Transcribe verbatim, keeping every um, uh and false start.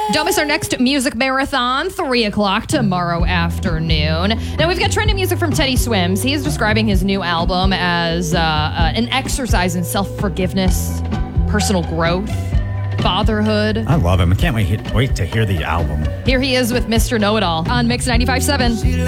Don't miss our next music marathon, three o'clock tomorrow afternoon. Now, we've got trending music from Teddy Swims. He is describing his new album as uh, uh, an exercise in self-forgiveness, personal growth, fatherhood. I love him. I can't wait, wait to hear the album. Here he is with Mister Know-It-All on Mix ninety-five point seven.